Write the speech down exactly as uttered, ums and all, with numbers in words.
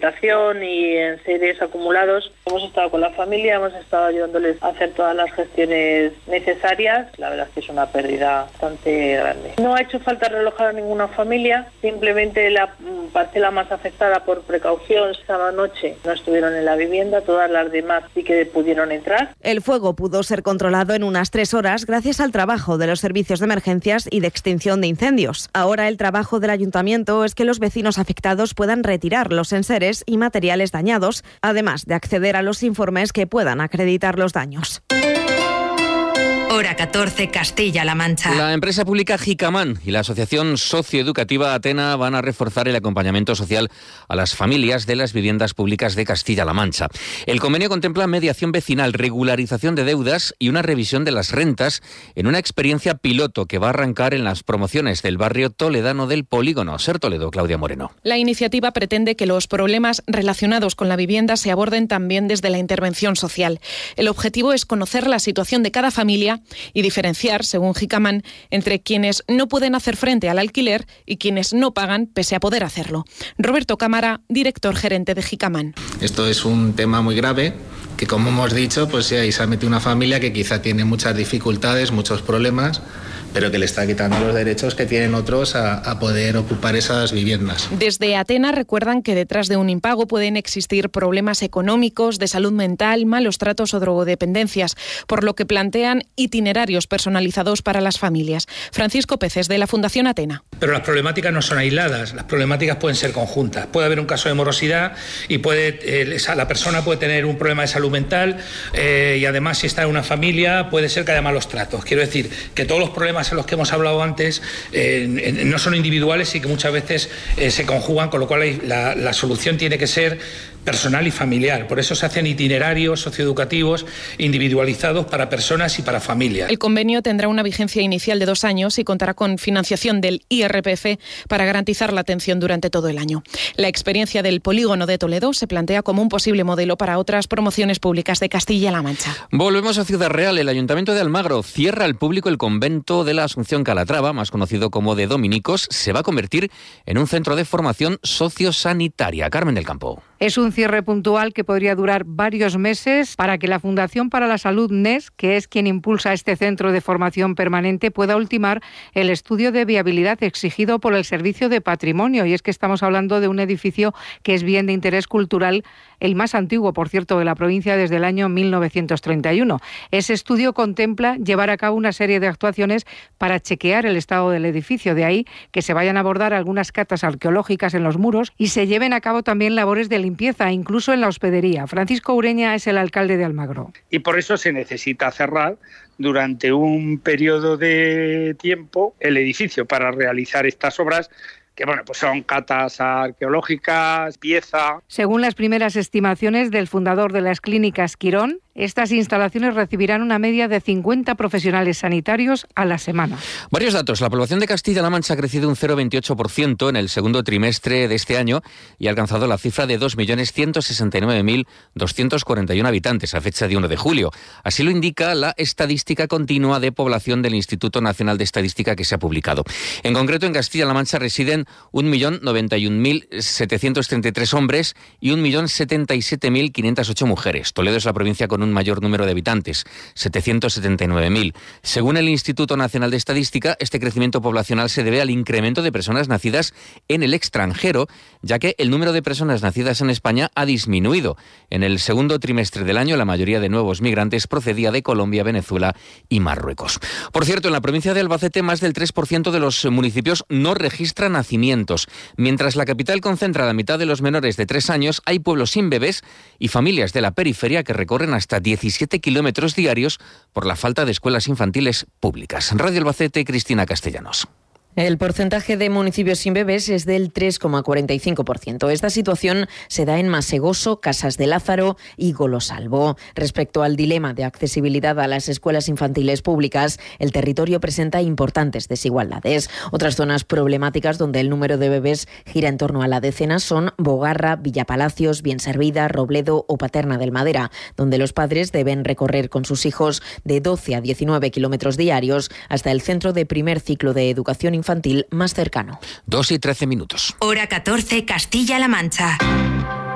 habitación y en series acumulados. Hemos estado con la familia, hemos estado ayudándoles a hacer todas las gestiones necesarias. La verdad es que es una pérdida bastante grande. No ha hecho falta relojar a ninguna familia, simplemente la parcela más afectada por precaución esta noche no estuvieron en la vivienda, todas las demás sí que pudieron entrar. El fuego pudo ser controlado en unas tres horas gracias al trabajo de los servicios de emergencias y de extinción de incendios. Ahora el trabajo del ayuntamiento es que los vecinos afectados puedan retirar los enseres y materiales dañados, además de acceder a los informes que puedan acreditar los daños. Hora catorce, Castilla-La Mancha. La empresa pública Jicamán y la asociación socioeducativa Atena van a reforzar el acompañamiento social a las familias de las viviendas públicas de Castilla-La Mancha. El convenio contempla mediación vecinal, regularización de deudas y una revisión de las rentas en una experiencia piloto que va a arrancar en las promociones del barrio toledano del Polígono. Ser Toledo, Claudia Moreno. La iniciativa pretende que los problemas relacionados con la vivienda se aborden también desde la intervención social. El objetivo es conocer la situación de cada familia y diferenciar, según Jicamán, entre quienes no pueden hacer frente al alquiler y quienes no pagan pese a poder hacerlo. Roberto Cámara, director gerente de Jicamán. Esto es un tema muy grave que, como hemos dicho, pues sí, ahí se ha metido una familia que quizá tiene muchas dificultades, muchos problemas, pero que le está quitando los derechos que tienen otros a, a poder ocupar esas viviendas. Desde Atena recuerdan que detrás de un impago pueden existir problemas económicos, de salud mental, malos tratos o drogodependencias, por lo que plantean itinerarios personalizados para las familias. Francisco Peces, de la Fundación Atena. Pero las problemáticas no son aisladas, las problemáticas pueden ser conjuntas. Puede haber un caso de morosidad y puede eh, la persona puede tener un problema de salud mental eh, y además si está en una familia puede ser que haya malos tratos. Quiero decir que todos los problemas en los que hemos hablado antes eh, no son individuales y que muchas veces eh, se conjugan, con lo cual la, la solución tiene que ser personal y familiar. Por eso se hacen itinerarios socioeducativos individualizados para personas y para familias. El convenio tendrá una vigencia inicial de dos años y contará con financiación del I R P F para garantizar la atención durante todo el año. La experiencia del Polígono de Toledo se plantea como un posible modelo para otras promociones públicas de Castilla-La Mancha. Volvemos a Ciudad Real. El Ayuntamiento de Almagro cierra al público el convento de la Asunción Calatrava, más conocido como de Dominicos. Se va a convertir en un centro de formación sociosanitaria. Carmen del Campo. Es un cierre puntual que podría durar varios meses para que la Fundación para la Salud N E S, que es quien impulsa este centro de formación permanente, pueda ultimar el estudio de viabilidad exigido por el Servicio de Patrimonio. Y es que estamos hablando de un edificio que es bien de interés cultural, el más antiguo, por cierto, de la provincia desde el año mil novecientos treinta y uno. Ese estudio contempla llevar a cabo una serie de actuaciones para chequear el estado del edificio. De ahí que se vayan a abordar algunas catas arqueológicas en los muros y se lleven a cabo también labores de limpieza, incluso en la hospedería. Francisco Ureña es el alcalde de Almagro. Y por eso se necesita cerrar durante un periodo de tiempo el edificio para realizar estas obras, que bueno, pues son catas arqueológicas, pieza. Según las primeras estimaciones del fundador de las clínicas Quirón, estas instalaciones recibirán una media de cincuenta profesionales sanitarios a la semana. Varios datos. La población de Castilla-La Mancha ha crecido un cero coma veintiocho por ciento en el segundo trimestre de este año y ha alcanzado la cifra de dos millones ciento sesenta y nueve mil doscientos cuarenta y uno habitantes a fecha de primero de julio. Así lo indica la estadística continua de población del Instituto Nacional de Estadística que se ha publicado. En concreto, en Castilla-La Mancha residen un millón noventa y un mil setecientos treinta y tres hombres y un millón setenta y siete mil quinientas ocho mujeres. Toledo es la provincia con un mayor número de habitantes, setecientos setenta y nueve mil. Según el Instituto Nacional de Estadística, este crecimiento poblacional se debe al incremento de personas nacidas en el extranjero, ya que el número de personas nacidas en España ha disminuido. En el segundo trimestre del año, la mayoría de nuevos migrantes procedía de Colombia, Venezuela y Marruecos. Por cierto, en la provincia de Albacete, más del tres por ciento de los municipios no registran nacimientos. Mientras la capital concentra la mitad de los menores de tres años, hay pueblos sin bebés y familias de la periferia que recorren hasta diecisiete kilómetros diarios por la falta de escuelas infantiles públicas. En Radio Albacete, Cristina Castellanos. El porcentaje de municipios sin bebés es del tres coma cuarenta y cinco por ciento. Esta situación se da en Masegoso, Casas de Lázaro y Golosalvo. Respecto al dilema de accesibilidad a las escuelas infantiles públicas, el territorio presenta importantes desigualdades. Otras zonas problemáticas donde el número de bebés gira en torno a la decena son Bogarra, Villapalacios, Bienservida, Robledo o Paterna del Madera, donde los padres deben recorrer con sus hijos de doce a diecinueve kilómetros diarios hasta el centro de primer ciclo de educación infantil infantil más cercano. Dos y trece minutos. Hora catorce, Castilla-La Mancha.